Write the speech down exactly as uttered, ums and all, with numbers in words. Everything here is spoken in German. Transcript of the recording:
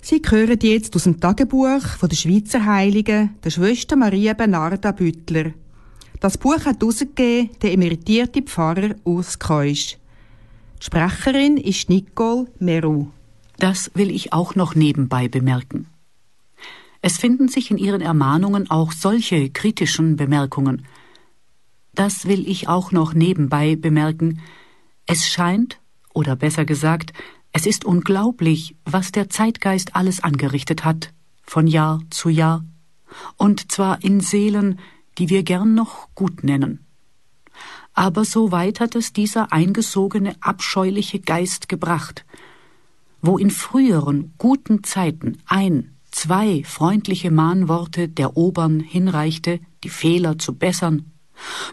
Sie hören jetzt aus dem Tagebuch von der Schweizer Heiligen, der Schwester Maria Bernarda Büttler. Das Buch hat herausgegeben der emeritierte Pfarrer Urs Keusch. Die Sprecherin ist Nicole Meroux. Das will ich auch noch nebenbei bemerken. Es finden sich in ihren Ermahnungen auch solche kritischen Bemerkungen. Das will ich auch noch nebenbei bemerken. Es scheint, oder besser gesagt, es ist unglaublich, was der Zeitgeist alles angerichtet hat, von Jahr zu Jahr, und zwar in Seelen, die wir gern noch gut nennen. Aber so weit hat es dieser eingesogene, abscheuliche Geist gebracht. Wo in früheren, guten Zeiten ein, zwei freundliche Mahnworte der Obern hinreichte, die Fehler zu bessern,